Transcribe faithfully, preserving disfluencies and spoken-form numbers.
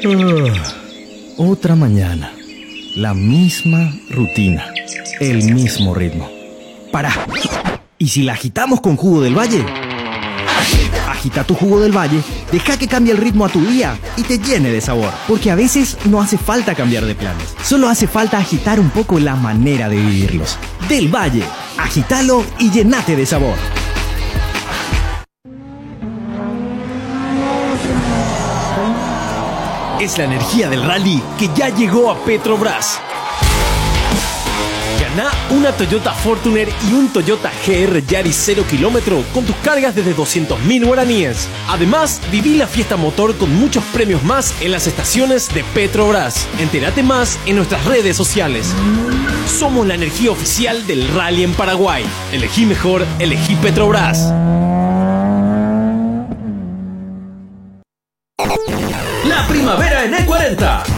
Uh, otra mañana. La misma rutina. El mismo ritmo. Pará. ¿Y si la agitamos con jugo del valle? Agita tu jugo del valle, deja que cambie el ritmo a tu día y te llene de sabor. Porque a veces no hace falta cambiar de planes. Solo hace falta agitar un poco la manera de vivirlos. Del Valle. Agítalo y llenate de sabor. Es la energía del rally que ya llegó a Petrobras. Ganá una Toyota Fortuner y un Toyota G R Yaris cero kilómetro con tus cargas desde doscientos mil guaraníes. Además, viví la fiesta motor con muchos premios más en las estaciones de Petrobras. Entérate más en nuestras redes sociales. Somos la energía oficial del rally en Paraguay. Elegí mejor, elegí Petrobras. La primavera en E cuarenta.